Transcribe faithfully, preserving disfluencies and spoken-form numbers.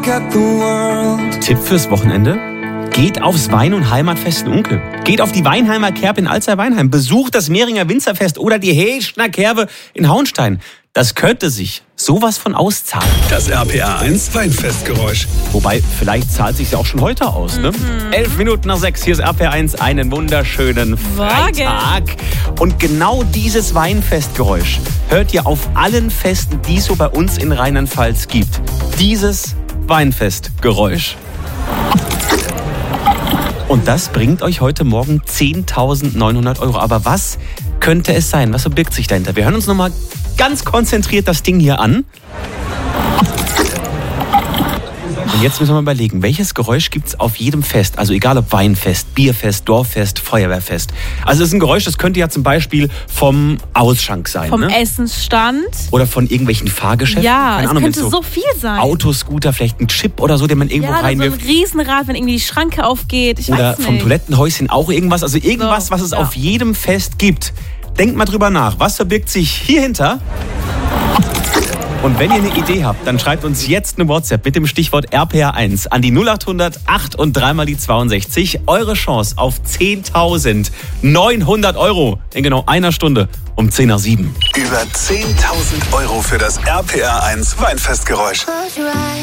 Tipp fürs Wochenende? Geht aufs Wein- und Heimatfest in Unkel. Geht auf die Weinheimer Kerb in Alzey-Weinheim. Besucht das Mehringer Winzerfest oder die Heschner Kerbe in Hauenstein. Das könnte sich sowas von auszahlen. Das R P R eins Weinfestgeräusch. Wobei, vielleicht zahlt sich ja auch schon heute aus, ne? Mhm. Elf Minuten nach sechs, hier ist R P R eins, einen wunderschönen Freitag. Und genau dieses Weinfestgeräusch hört ihr auf allen Festen, die es so bei uns in Rheinland-Pfalz gibt. Dieses Weinfestgeräusch. Und das bringt euch heute Morgen zehntausendneunhundert Euro. Aber was könnte es sein? Was verbirgt sich dahinter? Wir hören uns nochmal ganz konzentriert das Ding hier an. Und jetzt müssen wir mal überlegen, welches Geräusch gibt es auf jedem Fest? Also egal ob Weinfest, Bierfest, Dorffest, Feuerwehrfest. Also es ist ein Geräusch, das könnte ja zum Beispiel vom Ausschank sein. Vom ne? Essensstand. Oder von irgendwelchen Fahrgeschäften. Ja, Keine es Ahnung, könnte so so viel sein. Autoscooter, vielleicht ein Chip oder so, den man irgendwo ja, reinwirft. So ein Riesenrad, wenn irgendwie die Schranke aufgeht. Ich Oder weiß nicht. vom Toilettenhäuschen auch irgendwas. Also irgendwas, So, was es ja. auf jedem Fest gibt. Denkt mal drüber nach. Was verbirgt sich hier hinter? Und wenn ihr eine Idee habt, dann schreibt uns jetzt eine WhatsApp mit dem Stichwort R P R eins an die null acht hundert acht und dreimal die zweiundsechzig. Eure Chance auf zehntausendneunhundert Euro in genau einer Stunde um zehn nach sieben. Über zehntausend Euro für das R P R eins Weinfestgeräusch.